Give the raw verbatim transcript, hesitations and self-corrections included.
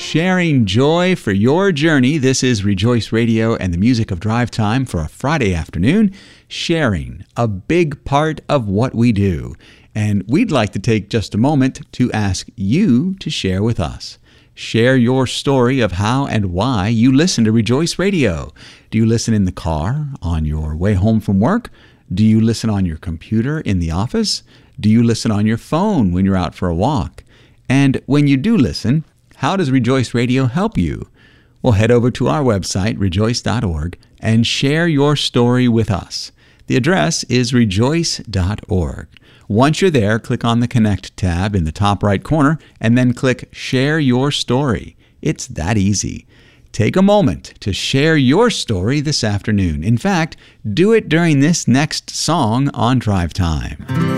Sharing joy for your journey. This is Rejoice Radio and the music of Drive Time for a Friday afternoon. Sharing, a big part of what we do. And we'd like to take just a moment to ask you to share with us. Share your story of how and why you listen to Rejoice Radio. Do you listen in the car, on your way home from work? Do you listen on your computer in the office? Do you listen on your phone when you're out for a walk? And when you do listen, how does Rejoice Radio help you? Well, head over to our website, rejoice dot org, and share your story with us. The address is rejoice dot org. Once you're there, click on the Connect tab in the top right corner, and then click Share Your Story. It's that easy. Take a moment to share your story this afternoon. In fact, do it during this next song on Drive Time.